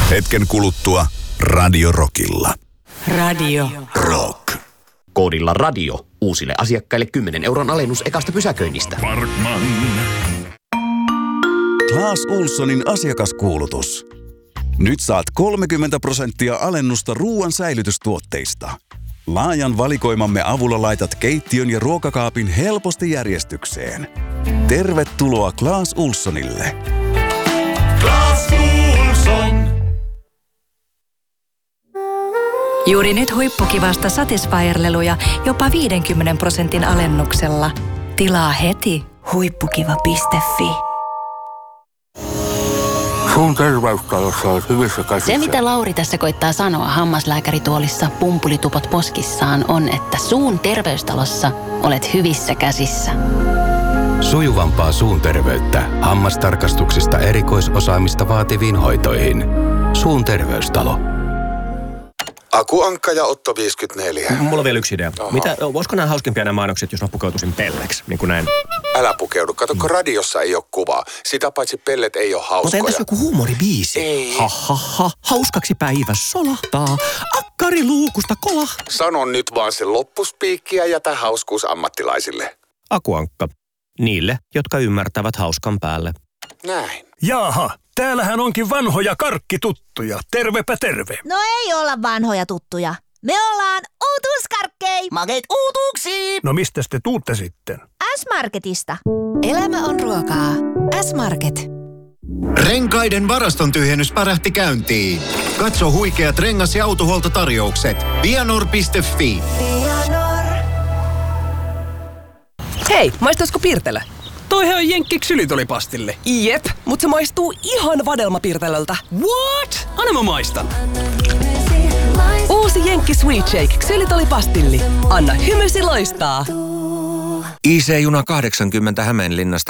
Hetken kuluttua Radio Rockilla. Radio Rock. Koodilla radio uusille asiakkaille 10 € alennus ekasta pysäköinnistä. Parkman. Claes Ohlsonin asiakaskuulutus. Nyt saat 30% alennusta ruoan säilytystuotteista. Laajan valikoimamme avulla laitat keittiön ja ruokakaapin helposti järjestykseen. Tervetuloa Claes Ohlsonille. Claes Ohlson. Juuri nyt huippukivasta Satisfyer-leluja jopa 50% alennuksella. Tilaa heti huippukiva.fi. Suun terveystalossa olet hyvissä käsissä. Se, mitä Lauri tässä koittaa sanoa hammaslääkärituolissa pumpulitupot poskissaan, on, että suun terveystalossa olet hyvissä käsissä. Sujuvampaa suun terveyttä hammastarkastuksista erikoisosaamista vaativiin hoitoihin. Suun terveystalo. Aku Ankka ja Otto 54. Mulla on vielä yksi idea. Olisiko nämä hauskimpia nämä mainokset, jos mä pukeutuisin pelleksi, niin kuin näin? Älä pukeudu. Kato, kun radiossa ei ole kuvaa. Sitä paitsi pellet ei ole hauskoja. Mutta entäs joku huumoribiisi? Ei. Ha. Hauskaksi päivä solahtaa. Akkari luukusta kolah. Sano nyt vaan se loppuspiikki ja jätä hauskuus ammattilaisille. Aku Ankka. Niille, jotka ymmärtävät hauskan päälle. Näin. Jaaha, täällähän onkin vanhoja karkkituttuja. Tervepä terve. No ei olla vanhoja tuttuja. Me ollaan uutuuskarkkei. Makeet uutuuksiin. No mistäs te tuutte sitten? S-Marketista. Elämä on ruokaa. S-Market. Renkaiden varaston tyhjennys pärähti käyntiin. Katso huikeat rengas- ja autohuoltotarjoukset. Vianor.fi. Hei, maistaisiko Pirtelö? Toihan on Jenkki ksylitolipastille. Jep, mutta se maistuu ihan vadelmapirtelöltä. What? Anna mä maistan. Uusi Jenkki Sweet Shake ksylitolipastilli. Anna hymysi loistaa. IC-juna 80 Hämeenlinnasta